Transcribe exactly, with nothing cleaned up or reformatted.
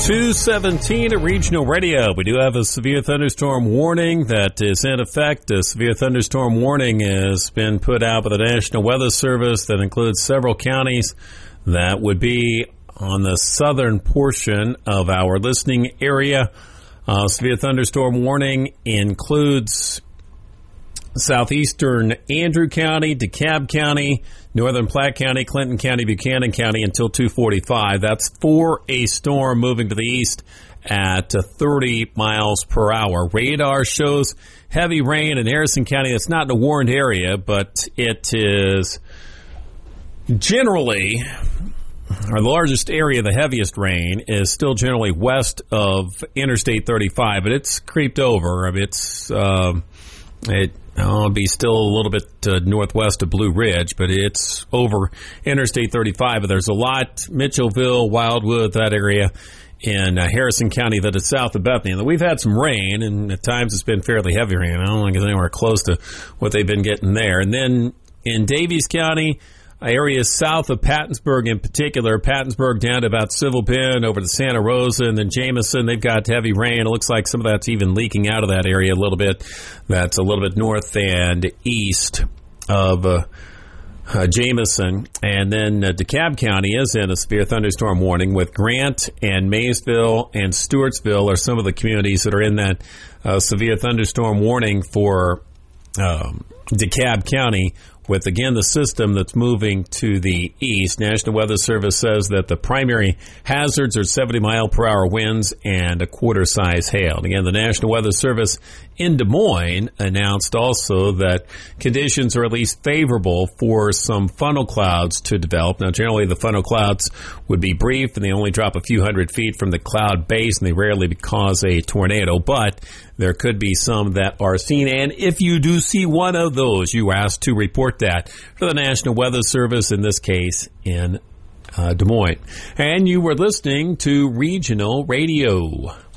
two seventeen at Regional Radio. We do have a severe thunderstorm warning that is in effect. A severe thunderstorm warning has been put out by the National Weather Service that includes several counties that would be on the southern portion of our listening area. Uh, severe thunderstorm warning includes southeastern Andrew County, DeKalb County, northern Platte County, Clinton County, Buchanan County until two forty-five. That's for a storm moving to the east at thirty miles per hour. Radar shows heavy rain in Harrison County. It's not in a warned area, but it is generally, our largest area, the heaviest rain, is still generally west of Interstate thirty-five, but it's creeped over. I mean, it's, um, it, I'll be still a little bit uh, northwest of Blue Ridge, but it's over Interstate thirty-five. But there's a lot, Mitchellville, Wildwood, that area in uh, Harrison County that is south of Bethany. And we've had some rain, and at times it's been fairly heavy rain. I don't think it's anywhere close to what they've been getting there. And then in Davies County, areas south of Pattonsburg in particular, Pattonsburg down to about Civil Bend, over to Santa Rosa, and then Jameson, they've got heavy rain. It looks like some of that's even leaking out of that area a little bit. That's a little bit north and east of uh, uh, Jameson. And then uh, DeKalb County is in a severe thunderstorm warning, with Grant and Maysville and Stewartsville are some of the communities that are in that uh, severe thunderstorm warning for um, DeKalb County, with, again, the system that's moving to the east. National Weather Service says that the primary hazards are seventy mile per hour winds and a quarter-size hail. And again, the National Weather Service in Des Moines announced also that conditions are at least favorable for some funnel clouds to develop. Now, generally, the funnel clouds would be brief, and they only drop a few hundred feet from the cloud base, and they rarely cause a tornado, but there could be some that are seen. And if you do see one of those, you are asked to report that for the National Weather Service, in this case in uh, Des Moines. And you were listening to Regional Radio.